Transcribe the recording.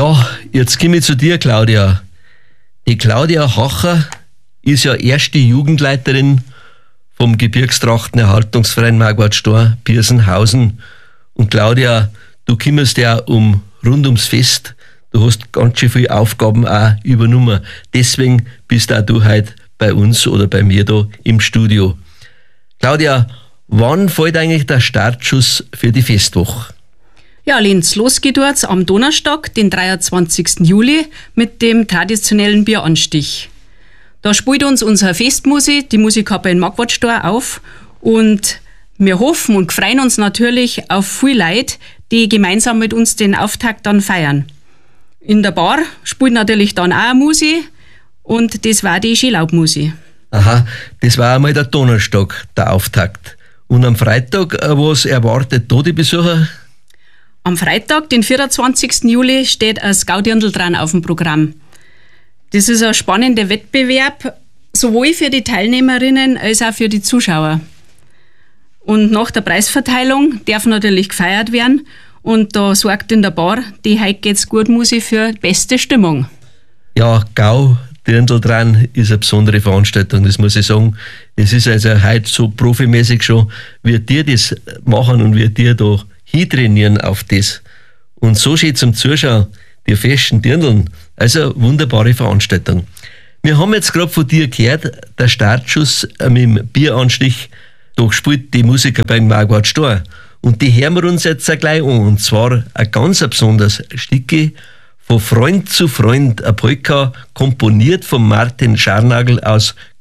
Ja, jetzt komme ich zu dir, Claudia. Die Claudia Hacher ist ja erste Jugendleiterin vom Gebirgstrachtenerhaltungsverein Marquardt-Stor Birsenhausen. Und Claudia, du kümmerst ja rund ums Fest. Du hast ganz schön viele Aufgaben auch übernommen. Deswegen bist auch du heute bei uns oder bei mir da im Studio. Claudia, wann fällt eigentlich der Startschuss für die Festwoche? Ja, Lenz, los geht jetzt am Donnerstag, den 23. Juli, mit dem traditionellen Bieranstich. Da spielt uns unsere Festmusik, die Musikkapelle in Marquardt-Stor, auf und wir hoffen und freuen uns natürlich auf viele Leute, die gemeinsam mit uns den Auftakt dann feiern. In der Bar spielt natürlich dann auch Musik und das war die Skilaubmusik. Aha, das war einmal der Donnerstag, der Auftakt. Und am Freitag, was erwartet da die Besucher? Am Freitag, den 24. Juli, steht ein Scout-Dirndl dran auf dem Programm. Das ist ein spannender Wettbewerb, sowohl für die Teilnehmerinnen als auch für die Zuschauer. Und nach der Preisverteilung darf natürlich gefeiert werden und da sorgt in der Bar die Heute geht's gut Musik für beste Stimmung. Ja, Dirndl dran ist eine besondere Veranstaltung, das muss ich sagen. Es ist also heute so profimäßig schon, wie die das machen und wie die da hintrainieren auf das. Und so schön zum Zuschauen, die festen Dirndln. Also wunderbare Veranstaltung. Wir haben jetzt gerade von dir gehört, der Startschuss mit dem Bieranstich, da spielt die Musiker beim Marquardt-Stor. Und die hören wir uns jetzt auch gleich an. Und zwar ein ganz besonderes Stücke von Freund zu Freund, ein Polka, komponiert von Martin Scharnagl aus